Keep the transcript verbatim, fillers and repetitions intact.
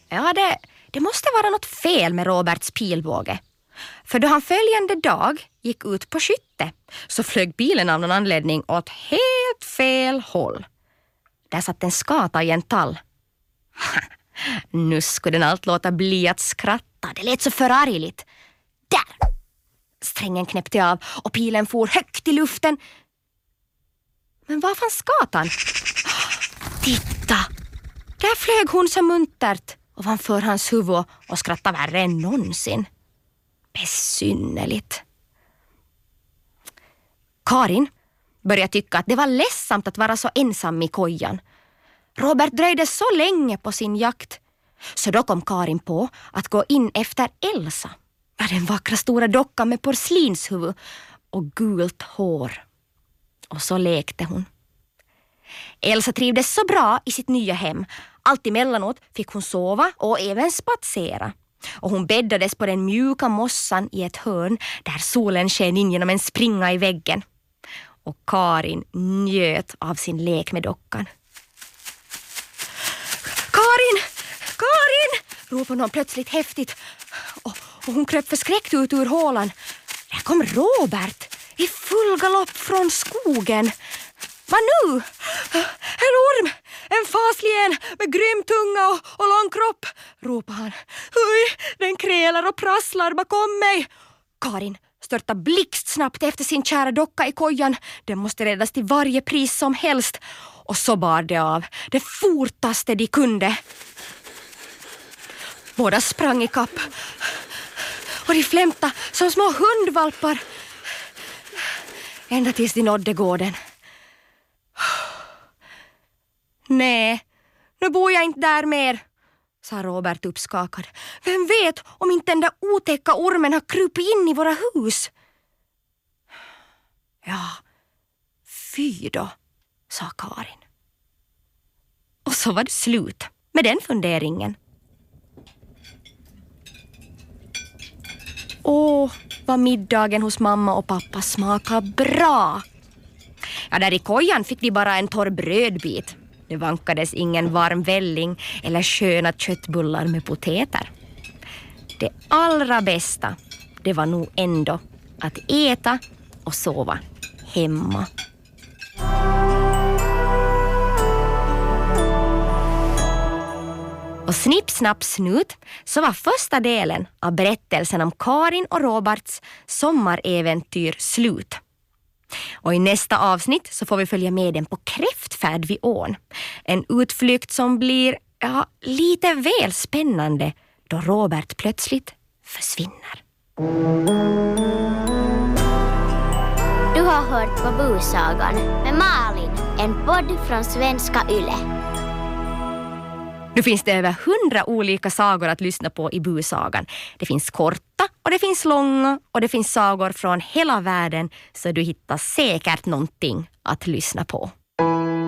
Ja, det, det måste vara något fel med Roberts pilbåge. För då han följande dag gick ut på skytte så flög bilen av någon anledning åt helt fel håll. Där satt en skata i en tall. Nu skulle den allt låta bli att skratta. Det lät så förargligt. Där! Strängen knäppte av och pilen for högt i luften. Men var fanns skatan? Titta! Där flög hon så muntert ovanför hans huvud och skrattade värre än någonsin. Besynnerligt. Karin började tycka att det var ledsamt att vara så ensam i kojan. Robert dröjde så länge på sin jakt. Så då kom Karin på att gå in efter Elsa. Den vackra stora dockan med porslinshuvud och gult hår. Och så lekte hon. Elsa trivdes så bra i sitt nya hem. Allt emellanåt fick hon sova och även spatsera. Och hon bäddades på den mjuka mossan i ett hörn där solen sken in genom en springa i väggen. Och Karin njöt av sin lek med dockan. Karin! Karin! Ropade någon plötsligt häftigt. Och, och hon kröp förskräckt ut ur hålan. Där kom Robert i full galopp från skogen. Vad nu? En orm! En faslig en med grym tunga och, och lång kropp, ropade han. Oj, den krälar och prasslar bakom mig. Karin störtade blixtsnabbt efter sin kära docka i kojan. Den måste räddas till varje pris som helst. Och så bar det av. Det fortaste de kunde. Båda sprang i kapp. Och de flämta som små hundvalpar. Ända tills de nådde gården. Nej, nu bor jag inte där mer, sa Robert uppskakad. Vem vet om inte den där otäcka ormen har krupit in i våra hus? Ja, fy då, sa Karin. Och så var det slut med den funderingen. Åh, vad middagen hos mamma och pappa smakade bra. Ja, där i kojan fick de bara en torr brödbit. Det vankades ingen varm välling eller sköna köttbullar med potäter. Det allra bästa, det var nog ändå att äta och sova hemma. Och snipp, snapp, snut så var första delen av berättelsen om Karin och Roberts sommaräventyr slut. Och i nästa avsnitt så får vi följa med den på kräftfärd vid ån. En utflykt som blir ja, lite väl spännande då Robert plötsligt försvinner. Du har hört på Busagan med Malin, en podd från Svenska Yle. Nu finns det över hundra olika sagor att lyssna på i Busagan. Det finns korta och det finns långa och det finns sagor från hela världen så du hittar säkert någonting att lyssna på.